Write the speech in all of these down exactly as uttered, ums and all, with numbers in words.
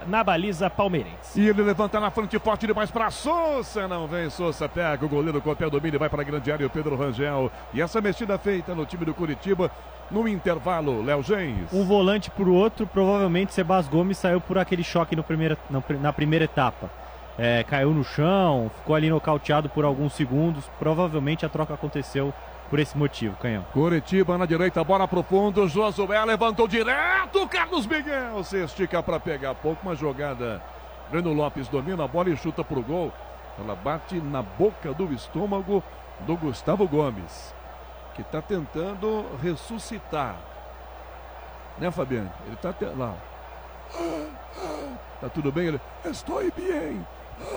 na baliza palmeirense. E ele levanta na frente forte demais para Sousa. Não vem, Sousa pega o goleiro com o pé domínio e vai para a grande área, o Pedro Rangel. E essa mexida feita no time do Curitiba no intervalo, Léo Gens. Um volante para o outro, provavelmente Sebas Gomes saiu por aquele choque no primeiro, na primeira etapa. É, caiu no chão, ficou ali nocauteado por alguns segundos. Provavelmente a troca aconteceu por esse motivo, Canhão. Curitiba na direita, bola pro fundo, Josué levantou direto, Carlos Miguel se estica para pegar pouco, uma jogada. Breno Lopes domina a bola e chuta pro gol. Ela bate na boca do estômago do Gustavo Gomes, que está tentando ressuscitar. Né, Fabiano? Ele tá te... lá. Tá tudo bem? Ele... Estou bem.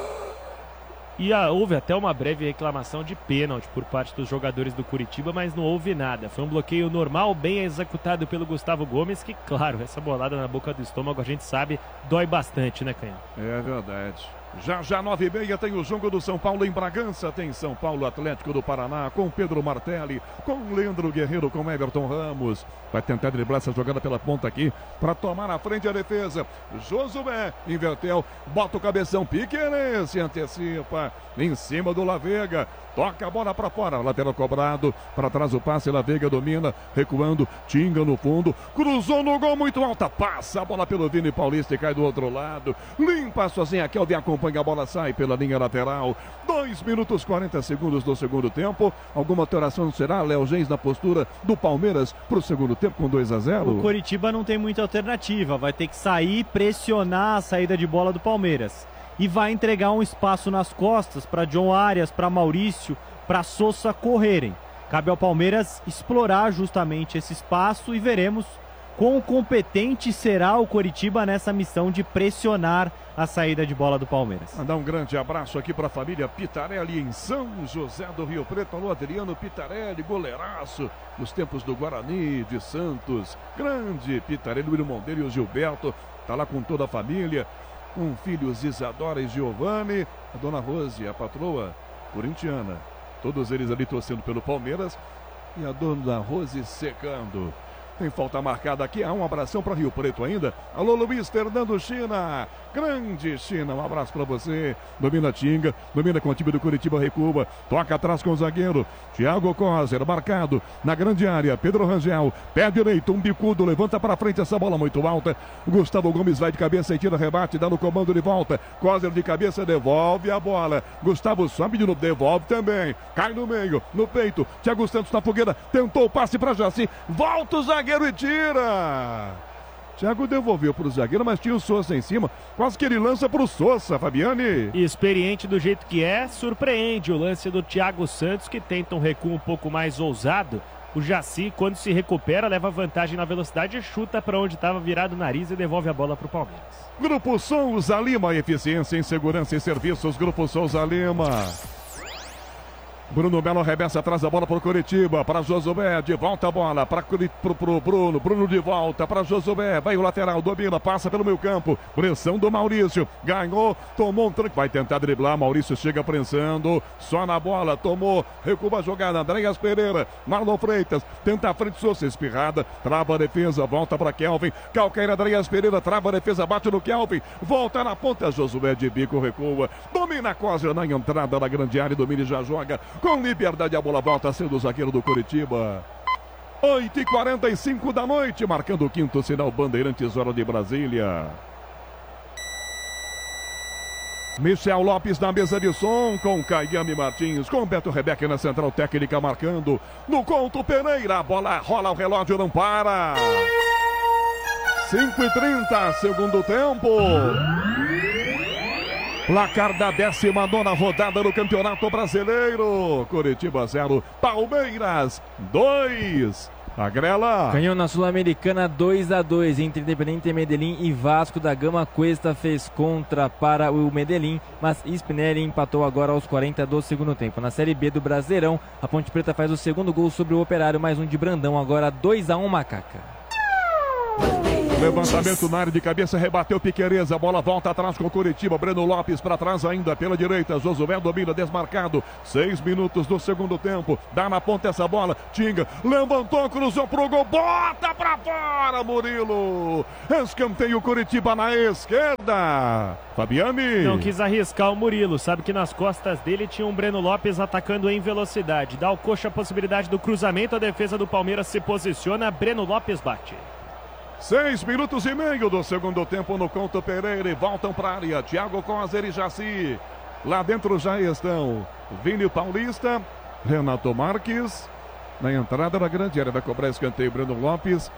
E ah, houve até uma breve reclamação de pênalti por parte dos jogadores do Curitiba, mas não houve nada. Foi um bloqueio normal, bem executado pelo Gustavo Gomes, que, claro, essa bolada na boca do estômago, a gente sabe, dói bastante, né, Canhão? É verdade. Já já nove e meia tem o jogo do São Paulo em Bragança. Tem São Paulo Atlético do Paraná com Pedro Martelli, com Leandro Guerreiro, com Everton Ramos. Vai tentar driblar essa jogada pela ponta aqui para tomar na frente a defesa. Josué inverteu, bota o cabeção, Piquerez se antecipa em cima do La Vega. Toca a bola para fora, lateral cobrado, para trás o passe, La Vega domina, recuando, Tinga no fundo, cruzou no gol muito alta, passa a bola pelo Vini Paulista e cai do outro lado, limpa sozinha, Kelvin acompanha a bola, sai pela linha lateral, dois minutos quarenta segundos do segundo tempo, alguma alteração será, Léo Gens na postura do Palmeiras para o segundo tempo com dois a zero? O Coritiba não tem muita alternativa, vai ter que sair, pressionar a saída de bola do Palmeiras. E vai entregar um espaço nas costas para John Arias, para Maurício, para Sousa correrem. Cabe ao Palmeiras explorar justamente esse espaço e veremos quão competente será o Coritiba nessa missão de pressionar a saída de bola do Palmeiras. Mandar um grande abraço aqui para a família Pitarelli em São José do Rio Preto. Alô, Adriano Pitarelli, goleiraço nos tempos do Guarani, de Santos. Grande Pitarelli, o irmão dele, o Gilberto, tá lá com toda a família. Com filhos Isadora e Giovanni, a dona Rose, a patroa corintiana. Todos eles ali torcendo pelo Palmeiras e a dona Rose secando. Tem falta marcada aqui, há um abração para Rio Preto ainda. Alô, Luiz Fernando China, grande China, um abraço para você. Domina Tinga, domina com o time do Curitiba, recua, toca atrás com o zagueiro. Thiago Coser, marcado na grande área. Pedro Rangel, pé direito, um bicudo, levanta para frente essa bola muito alta. Gustavo Gomes vai de cabeça e tira rebate, dá no comando de volta. Coser de cabeça, devolve a bola. Gustavo sobe de novo, devolve também. Cai no meio, no peito. Thiago Santos na fogueira, tentou o passe para Jaci. Volta o zagueiro e tira. Thiago devolveu para o zagueiro, mas tinha o Sousa em cima. Quase que ele lança para o Sousa, Fabiane. Experiente do jeito que é, surpreende o lance do Thiago Santos, que tenta um recuo um pouco mais ousado. O Jaci, quando se recupera, leva vantagem na velocidade, chuta para onde estava virado o nariz e devolve a bola para o Palmeiras. Grupo Souza Lima, eficiência em segurança e serviços. Grupo Souza Lima. Bruno Melo arremessa atrás da bola para o Curitiba, para Josué, de volta a bola para o Bruno, Bruno de volta para Josué, vai o lateral, domina, passa pelo meio campo, pressão do Maurício, ganhou, tomou um tranco, vai tentar driblar, Maurício chega prensando, só na bola, tomou, recua a jogada, Andréas Pereira, Marlon Freitas, tenta a frente, Sousa, espirrada, trava a defesa, volta para Kelvin, calcaia Andréas Pereira, trava a defesa, bate no Kelvin, volta na ponta, Josué de bico, recua, domina Coser na entrada da grande área, domina e já joga, com liberdade a bola volta sendo o zagueiro do Curitiba. oito e quarenta e cinco da noite, marcando o quinto sinal Bandeirantes, hora de Brasília. Michel Lopes na mesa de som, com Caiame Martins, com Beto Rebeca na central técnica marcando. No Couto Pereira, a bola rola, o relógio não para. cinco e trinta, segundo tempo. Placar da décima nona rodada do Campeonato Brasileiro. Curitiba zero, Palmeiras dois. A Grela. Canhão na Sul-Americana dois a dois entre Independiente Medellín e Vasco da Gama. Cuesta fez contra para o Medellín, mas Spinelli empatou agora aos quarenta do segundo tempo. Na Série B do Brasileirão, a Ponte Preta faz o segundo gol sobre o Operário, mais um de Brandão, agora dois a um Macaca. Levantamento na área de cabeça, rebateu Piquerez, a bola volta atrás com o Coritiba, Breno Lopes para trás ainda pela direita, Josué domina, desmarcado, seis minutos do segundo tempo, dá na ponta essa bola, Tinga, levantou, cruzou pro gol, bota pra fora, Murilo, escanteio Coritiba na esquerda, Fabiane. Não quis arriscar o Murilo, sabe que nas costas dele tinha um Breno Lopes atacando em velocidade, dá ao Coxa a possibilidade do cruzamento, a defesa do Palmeiras se posiciona, Breno Lopes bate. Seis minutos e meio do segundo tempo no Couto Pereira e voltam para a área. Thiago Coser e Jaci. Lá dentro já estão Vini Paulista, Renato Marques. Na entrada da grande área vai cobrar escanteio Breno Lopes.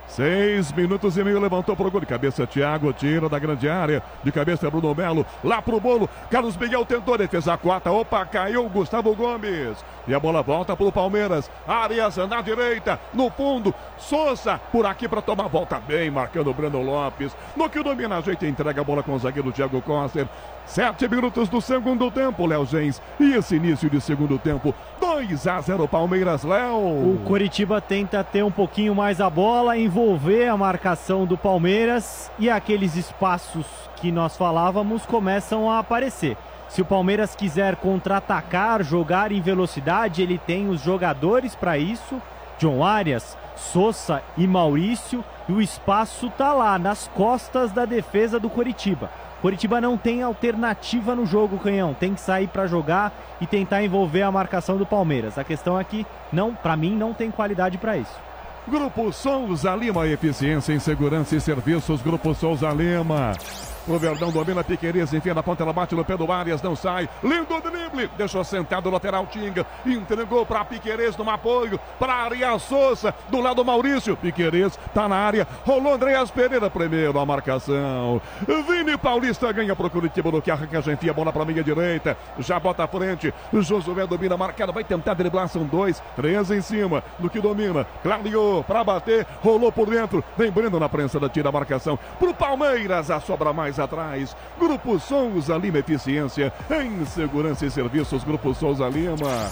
Seis minutos e meio, levantou pro gol de cabeça, Thiago, tira da grande área, de cabeça Bruno Melo, lá pro bolo, Carlos Miguel tentou, defesa quarta, opa, caiu Gustavo Gomes, e a bola volta pro Palmeiras, Arias na direita, no fundo, Souza por aqui para tomar volta bem, marcando o Breno Lopes, no que domina a jeito, entrega a bola com o zagueiro Thiago Coster. Sete minutos do segundo tempo, Léo Gens. E esse início de segundo tempo, dois a zero Palmeiras, Léo. O Coritiba tenta ter um pouquinho mais a bola, envolver a marcação do Palmeiras e aqueles espaços que nós falávamos começam a aparecer. Se o Palmeiras quiser contra-atacar, jogar em velocidade, ele tem os jogadores para isso. John Arias, Souza e Maurício. E o espaço tá lá, nas costas da defesa do Coritiba. Coritiba não tem alternativa no jogo, Canhão. Tem que sair para jogar e tentar envolver a marcação do Palmeiras. A questão é que, não, para mim, não tem qualidade para isso. Grupo Souza Lima, eficiência em segurança e serviços. Grupo Souza Lima. O Verdão domina Piquerez, enfia na ponta, ela bate no pé do Arias, não sai. Lindo drible, deixou sentado o lateral Tinga. Entregou para Piquerez no apoio, para Arias Souza, do lado Maurício. Piquerez tá na área, rolou Andreas Pereira primeiro, a marcação. Vini Paulista ganha pro Curitiba, no que arranca, já enfia a bola pra meia direita. Já bota à frente, Josué domina, marcado, vai tentar driblar, são dois, três em cima. No que domina, clareou para bater, rolou por dentro. Vem Breno na prensa da tira a marcação. Pro Palmeiras, a sobra mais atrás, Grupo Souza Lima, eficiência em segurança e serviços, Grupo Souza Lima.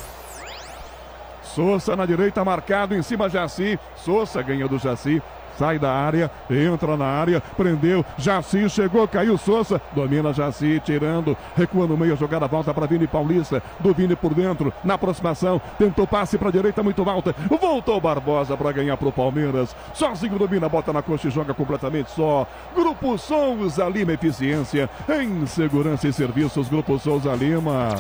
Souza na direita, marcado, em cima Jaci, Souza ganha do Jaci, sai da área, entra na área, prendeu, Jaci chegou, caiu Souza, domina Jaci, tirando, recua no meio, a jogada volta para Vini Paulista, do Vini por dentro, na aproximação, tentou passe para a direita, muito alta, voltou Barbosa para ganhar pro Palmeiras, sozinho domina, bota na coxa e joga completamente só. Grupo Souza Lima, eficiência em segurança e serviços, Grupo Souza Lima.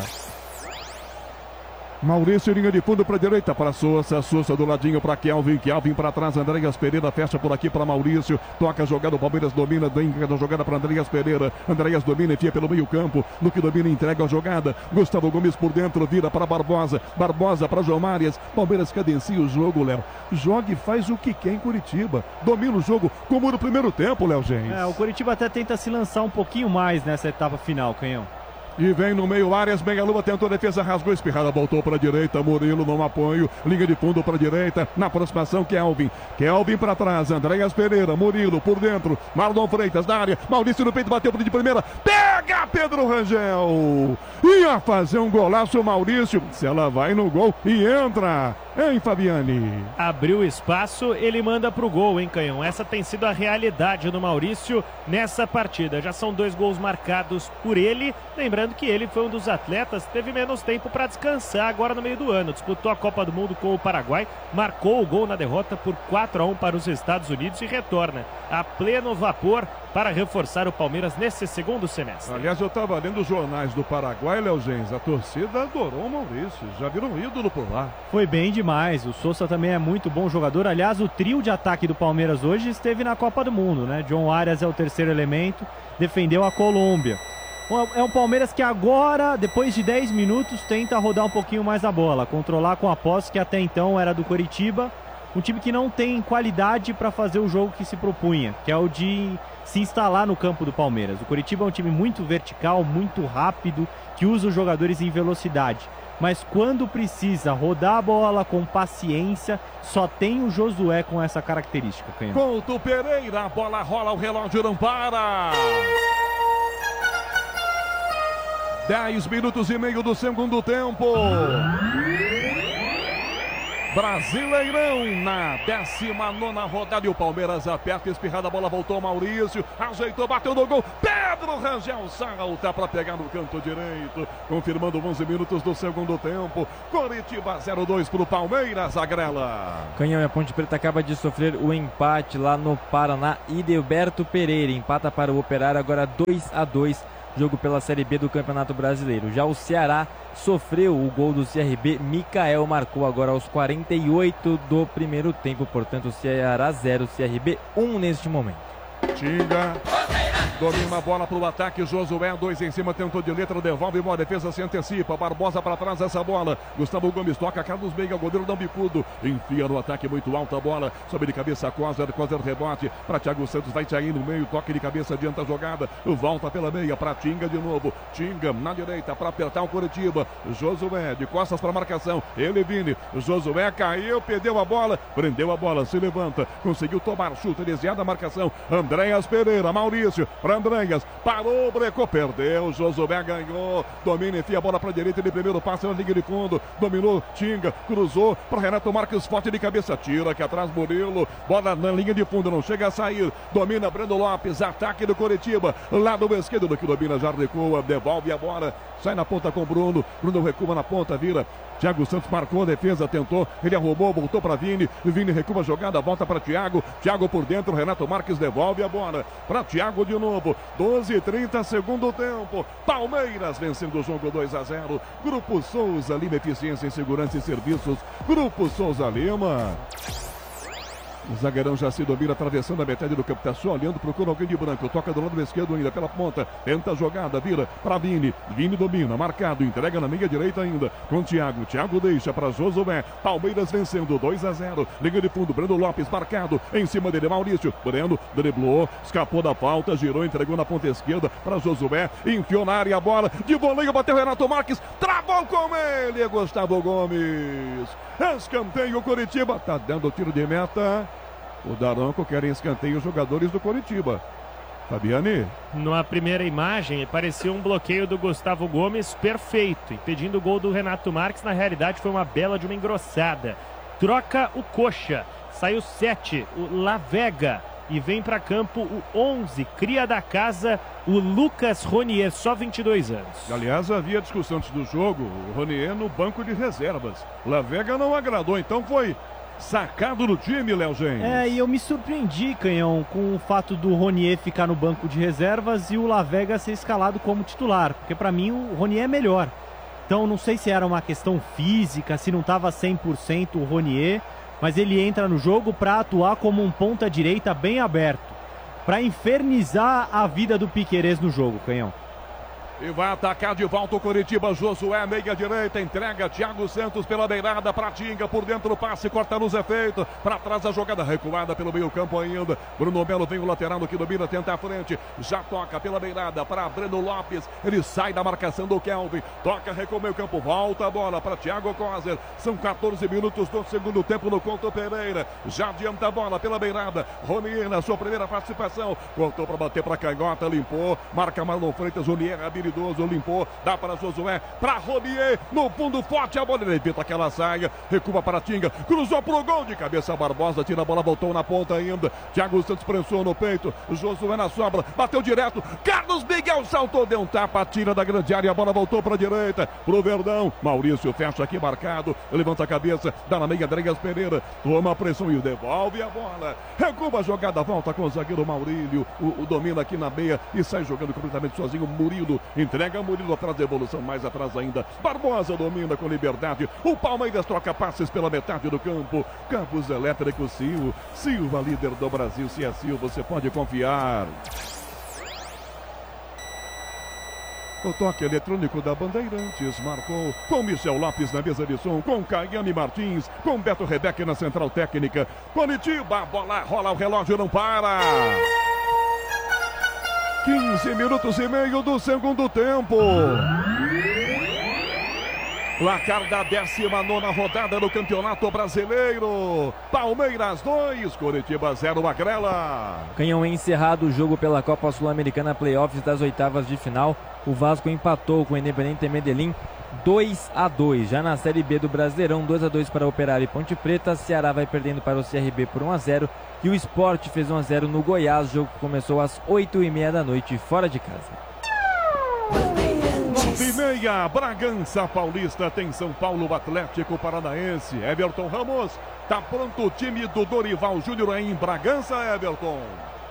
Maurício, linha de fundo para a direita, para Souza, Souza do ladinho para Kelvin, Kelvin para trás, Andreas Pereira fecha por aqui para Maurício, toca a jogada, o Palmeiras domina, entra a jogada para Andreas Pereira, Andreas domina, enfia pelo meio campo, no que domina, entrega a jogada, Gustavo Gomes por dentro, vira para Barbosa, Barbosa para João Marias, Palmeiras cadencia o jogo, Léo, joga e faz o que quer em Curitiba, domina o jogo como no primeiro tempo, Léo Gens. É, o Curitiba até tenta se lançar um pouquinho mais nessa etapa final, Canhão. E vem no meio, Arias, meia-lua, tentou a defesa, rasgou, espirrada, voltou para a direita, Murilo no apoio, linha de fundo para a direita, na aproximação, Kelvin, Kelvin para trás, Andreas Pereira, Murilo por dentro, Marlon Freitas na área, Maurício no peito, bateu de primeira, pega Pedro Rangel, ia fazer um golaço Maurício, se ela vai no gol e entra, hein, Fabiane? Abriu espaço, ele manda pro gol, hein, Canhão? Essa tem sido a realidade do Maurício nessa partida, já são dois gols marcados por ele, lembrando que ele foi um dos atletas que teve menos tempo para descansar agora no meio do ano. Disputou a Copa do Mundo com o Paraguai, marcou o gol na derrota por quatro a um para os Estados Unidos e retorna a pleno vapor para reforçar o Palmeiras nesse segundo semestre. Aliás, eu estava lendo os jornais do Paraguai, Léo Gens, a torcida adorou o Maurício, já virou um ídolo por lá. Foi bem demais, o Souza também é muito bom jogador, aliás, o trio de ataque do Palmeiras hoje esteve na Copa do Mundo, né? John Arias é o terceiro elemento, defendeu a Colômbia. É um Palmeiras que agora, depois de dez minutos, tenta rodar um pouquinho mais a bola, controlar com a posse que até então era do Coritiba. Um time que não tem qualidade para fazer o jogo que se propunha, que é o de se instalar no campo do Palmeiras. O Coritiba é um time muito vertical, muito rápido, que usa os jogadores em velocidade. Mas quando precisa rodar a bola com paciência, só tem o Josué com essa característica. Couto Pereira, a bola rola, o relógio não para. Dez minutos e meio do segundo tempo. Brasileirão na décima nona rodada e o Palmeiras aperta, espirrada, a bola voltou, Maurício, ajeitou, bateu no gol, Pedro Rangel salta para pegar no canto direito, confirmando onze minutos do segundo tempo. Coritiba zero dois para o Palmeiras, Agrela. Canhão e a Ponte Preta acaba de sofrer o empate lá no Paraná. Ideberto Pereira empata para o Operário, agora dois a dois. Jogo pela Série B do Campeonato Brasileiro. Já o Ceará sofreu o gol do C R B. Mikael marcou agora aos quarenta e oito do primeiro tempo. Portanto, Ceará zero, C R B um neste momento. Tinga. Domina a bola para o ataque, Josué, dois em cima, tentou de letra, devolve, boa defesa, se antecipa, Barbosa para trás essa bola, Gustavo Gomes toca, Carlos Veiga, goleiro dá um bicudo, enfia no ataque muito alto a bola, sobe de cabeça, Coser, Coser rebote, para Thiago Santos, vai sair no meio, toque de cabeça, adianta a jogada, volta pela meia, para Tinga de novo, Tinga na direita, para apertar o Coritiba, Josué, de costas para marcação, ele Vini, Josué caiu, perdeu a bola, prendeu a bola, se levanta, conseguiu tomar, chuta, desviada a marcação, Andréas Pereira, Maurício, para Andréas, parou, brecou, perdeu, Josué ganhou, domina, enfia a bola para a direita, de primeiro passe na linha de fundo, dominou, Tinga, cruzou, para Renato Marques, forte de cabeça, tira aqui atrás, Murilo, bola na linha de fundo, não chega a sair, domina Breno Lopes, ataque do Coritiba, lado esquerdo do que domina, já recua, devolve a bola, sai na ponta com Bruno, Bruno recua na ponta, vira, Thiago Santos marcou a defesa, tentou, ele arrumou, voltou para Vini, Vini recua a jogada, volta para Thiago, Thiago por dentro, Renato Marques devolve a bola para Thiago de novo, doze e trinta, segundo tempo, Palmeiras vencendo o jogo dois a zero, Grupo Souza Lima, eficiência em segurança e serviços, Grupo Souza Lima. O zagueirão já se domina, atravessando a metade do campo, tá só olhando, procura alguém de branco, toca do lado esquerdo ainda, pela ponta, tenta a jogada, vira para Vini, Vini domina, marcado, entrega na meia direita ainda, com Thiago, Thiago deixa para Josué, Palmeiras vencendo dois a zero, liga de fundo, Breno Lopes marcado, em cima dele, Maurício, Breno, driblou, escapou da falta, girou, entregou na ponta esquerda para Josué, enfiou na área a bola, de voleio, bateu Renato Marques, travou com ele, Gustavo Gomes, escanteio, Coritiba, tá dando tiro de meta. O Daronco quer escanteio os jogadores do Coritiba. Fabiane? Na primeira imagem, parecia um bloqueio do Gustavo Gomes perfeito, impedindo o gol do Renato Marques. Na realidade, foi uma bela de uma engrossada. Troca o Coxa. Saiu sete, o Lavega. E vem para campo o onze, cria da casa, o Lucas Ronier, só vinte e dois anos. Aliás, havia discussão antes do jogo, o Ronier no banco de reservas. Lavega não agradou, então foi sacado do time, Léo James. É, e eu me surpreendi, Canhão, com o fato do Ronier ficar no banco de reservas e o Lavega ser escalado como titular, porque para mim o Ronier é melhor. Então não sei se era uma questão física, se não estava cem por cento o Ronier, mas ele entra no jogo para atuar como um ponta-direita bem aberto, para infernizar a vida do Piquerez no jogo, Canhão. E vai atacar de volta o Coritiba, Josué, meia direita, entrega Thiago Santos pela beirada para Tinga, por dentro o passe, corta luz é feito, para trás a jogada recuada pelo meio campo ainda, Bruno Melo vem o lateral no que domina, tenta a frente, já toca pela beirada para Breno Lopes, ele sai da marcação do Kelvin, toca, recua o meio campo, volta a bola para Thiago Coser, são quatorze minutos do segundo tempo no Couto Pereira, já adianta a bola pela beirada, Ronier na sua primeira participação, cortou para bater para canhota, limpou, marca Marlon Freitas, Ronier habilidoso, limpou, dá para Josué, para Ronier, no fundo forte a bola, ele evita aquela saia, recua para Tinga, cruzou pro gol de cabeça, Barbosa tira a bola, voltou na ponta ainda, Thiago Santos prensou no peito, Josué na sobra, bateu direto, Carlos Miguel saltou, deu um tapa, tira da grande área, a bola voltou para a direita, pro Verdão, Maurício fecha aqui marcado, levanta a cabeça, dá na meia, Andréas Pereira, toma a pressão e devolve a bola, recua a jogada, volta com o zagueiro Maurílio, o, o domina aqui na meia e sai jogando completamente sozinho, Murilo, entrega Murilo atrás da evolução, mais atrás ainda, Barbosa domina com liberdade, o Palmeiras troca passes pela metade do campo, Campos Elétrico Sil, Silva líder do Brasil, se é Silva, você pode confiar. O toque eletrônico da Bandeirantes marcou com Michel Lopes na mesa de som, com Caiane Martins, com Beto Rebeque na central técnica, Coritiba, a bola rola, o relógio não para. quinze minutos e meio do segundo tempo. Placar da décima nona rodada do Campeonato Brasileiro. Palmeiras dois, Coritiba zero, Agrela. Canhão encerrado o jogo pela Copa Sul-Americana Playoffs das oitavas de final. O Vasco empatou com o Independiente Medellín dois a dois. Já na Série B do Brasileirão, dois a dois para o Operário e Ponte Preta. Ceará vai perdendo para o C R B por um a zero. E o Sport fez um a zero no Goiás. O jogo começou às oito e meia da noite, fora de casa. nove e meia, Bragança Paulista tem São Paulo Atlético Paranaense. Everton Ramos, tá pronto o time do Dorival Júnior em Bragança, Everton.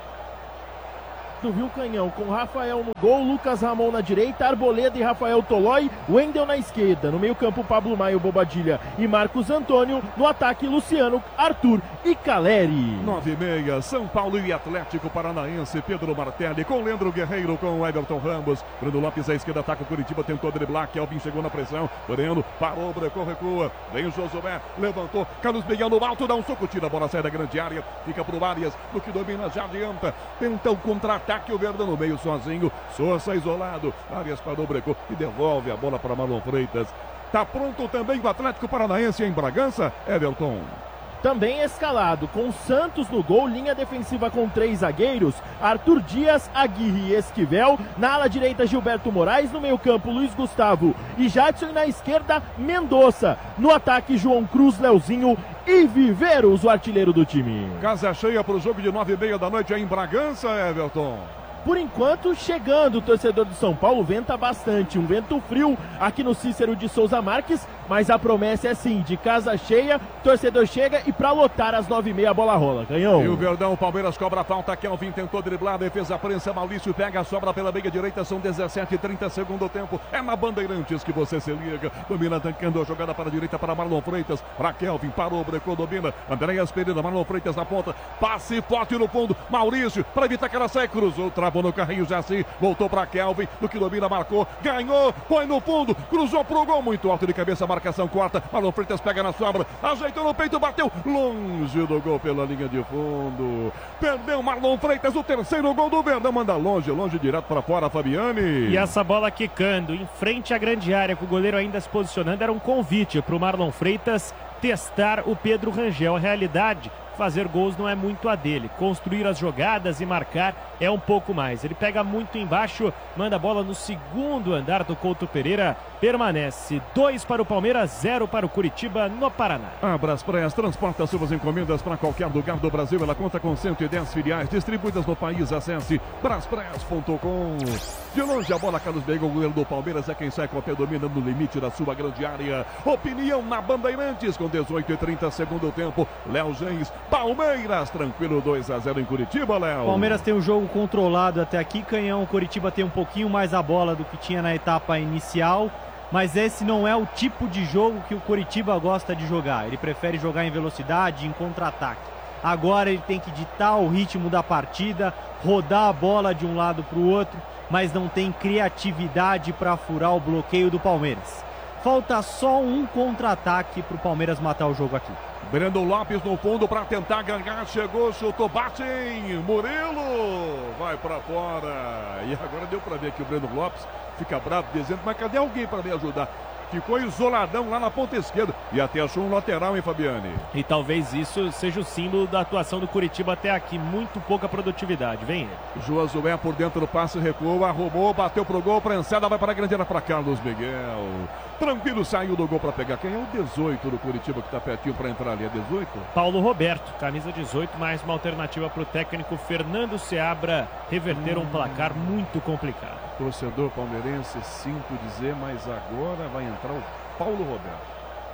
Do Rio Canhão, com Rafael no gol, Lucas Ramon na direita, Arboleda e Rafael Tolói, Wendel na esquerda, no meio campo Pablo Maio, Bobadilha e Marcos Antônio, no ataque Luciano, Arthur e Caleri. nove e meia, São Paulo e Atlético Paranaense, Pedro Martelli com Leandro Guerreiro, com Everton Ramos, Bruno Lopes à esquerda, ataca o Curitiba, tentou driblar, Kelvin chegou na pressão, Breno parou, brecou, recua, vem o Josué, levantou, Carlos Miguel no alto, dá um soco, tira a bola, sai da grande área, fica pro Arias, no que domina, já adianta, tenta o contra-ataque. Ataque o Verdão no meio sozinho, Sousa isolado, Arias parou, brecou e devolve a bola para Marlon Freitas. Tá pronto também o Atlético Paranaense em Bragança, Everton. Também escalado, com Santos no gol, linha defensiva com três zagueiros, Arthur Dias, Aguirre e Esquivel, na ala direita Gilberto Moraes, no meio campo Luiz Gustavo e Jadson, e na esquerda Mendonça, no ataque João Cruz, Leozinho e Viveiros, o artilheiro do time. Casa cheia para o jogo de nove e meia da noite em Bragança, Everton. Por enquanto, chegando o torcedor do São Paulo, venta bastante, um vento frio aqui no Cícero de Souza Marques, mas a promessa é sim, de casa cheia, torcedor chega e pra lotar às nove e meia a bola rola. Ganhou. E o Verdão, o Palmeiras cobra a falta, Kelvin tentou driblar, defesa prensa, Maurício pega a sobra pela meia direita, são dezessete e trinta segundo tempo, é na Bandeirantes que você se liga, domina tancando a jogada para a direita para Marlon Freitas, para Kelvin, parou, brecou, domina, Andréas Pereira, Marlon Freitas na ponta, passe forte no fundo, Maurício, para evitar que ela saia, cruzou, travou no carrinho, já assim, voltou para Kelvin, do que domina, marcou, ganhou, põe no fundo, cruzou pro gol, muito alto de cabeça, marcação corta, Marlon Freitas pega na sobra, ajeitou no peito, bateu, longe do gol pela linha de fundo, perdeu Marlon Freitas, o terceiro gol do Verdão, manda longe, longe, direto para fora, Fabiani. E essa bola quicando, em frente à grande área, com o goleiro ainda se posicionando, era um convite para o Marlon Freitas testar o Pedro Rangel. A realidade, fazer gols não é muito a dele, construir as jogadas e marcar é um pouco mais. Ele pega muito embaixo, manda a bola no segundo andar do Couto Pereira, permanece dois para o Palmeiras, zero para o Curitiba no Paraná. A Braspress transporta suas encomendas para qualquer lugar do Brasil. Ela conta com cento e dez filiais distribuídas no país. Acesse braspress ponto com. De longe a bola, Carlos Miguel, o goleiro do Palmeiras é quem sai com a pé, domina no limite da sua grande área. Opinião na Bandeirantes com dezoito e trinta segundo tempo. Léo Gens, Palmeiras, tranquilo, dois a zero em Curitiba, Léo. Palmeiras tem um jogo controlado até aqui, Canhão. O Curitiba tem um pouquinho mais a bola do que tinha na etapa inicial, mas esse não é o tipo de jogo que o Curitiba gosta de jogar. Ele prefere jogar em velocidade, em contra-ataque. Agora ele tem que ditar o ritmo da partida, rodar a bola de um lado para o outro, mas não tem criatividade para furar o bloqueio do Palmeiras. Falta só um contra-ataque para o Palmeiras matar o jogo aqui. Breno Lopes no fundo para tentar ganhar, chegou, chutou, bate em Murilo, vai para fora. E agora deu para ver que o Breno Lopes fica bravo dizendo, mas cadê alguém para me ajudar? Ficou isoladão lá na ponta esquerda e até achou um lateral, hein, Fabiani? E talvez isso seja o símbolo da atuação do Curitiba até aqui, muito pouca produtividade, vem ele. Josué por dentro do passe, recua, arrumou, bateu pro gol, prensada, vai para a grande área para Carlos Miguel. Tranquilo, saiu do gol para pegar. Quem é o dezoito do Curitiba que tá pertinho para entrar ali? É dezoito? Paulo Roberto, camisa dezoito, mais uma alternativa para o técnico Fernando Seabra reverter hum. um placar muito complicado. Torcedor palmeirense, sinto dizer, mas agora vai entrar o Paulo Roberto.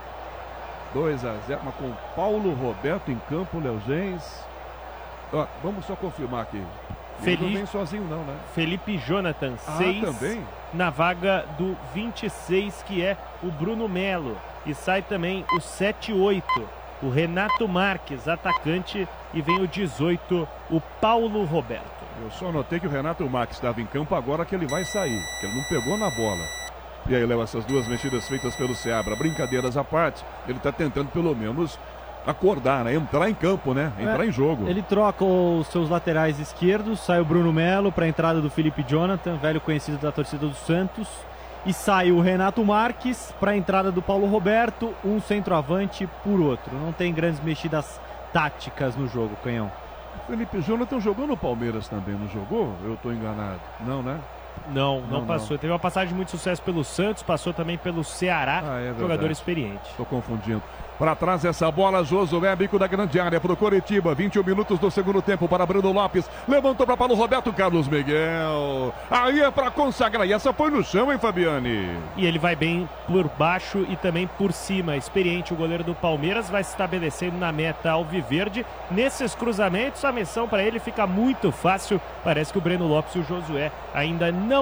dois a zero, mas com o Paulo Roberto em campo, Léo Gens. Ó, vamos só confirmar aqui. Ele não vem sozinho não, né? Felipe Jonathan, ah, seis também? Na vaga do vinte e seis, que é o Bruno Melo. E sai também o sete e oito, o Renato Marques, atacante, e vem o dezoito, o Paulo Roberto. Eu só notei que o Renato Marques estava em campo, agora que ele vai sair, que ele não pegou na bola. E aí, Léo, essas duas mexidas feitas pelo Seabra, brincadeiras à parte, ele está tentando pelo menos acordar, né? Entrar em campo, né? Entrar é, em jogo. Ele troca os seus laterais esquerdos, sai o Bruno Melo para a entrada do Felipe Jonathan, velho conhecido da torcida do Santos, e sai o Renato Marques para a entrada do Paulo Roberto, um centroavante por outro. Não tem grandes mexidas táticas no jogo, Canhão. Felipe Jonathan jogou no Palmeiras também, não jogou? Eu estou enganado. Não, né? Não, não, Não, passou. não. Teve uma passagem de muito sucesso pelo Santos, passou também pelo Ceará, Ah, é jogador verdade. experiente. Estou confundindo. Para trás essa bola, Josué, bico da grande área para o Coritiba. vinte e um minutos do segundo tempo para Breno Lopes. Levantou para Paulo Roberto, Carlos Miguel. Aí é para consagrar. E essa foi no chão, hein, Fabiane? E ele vai bem por baixo e também por cima. Experiente, o goleiro do Palmeiras vai se estabelecendo na meta alviverde. Nesses cruzamentos, a missão para ele fica muito fácil. Parece que o Breno Lopes e o Josué ainda não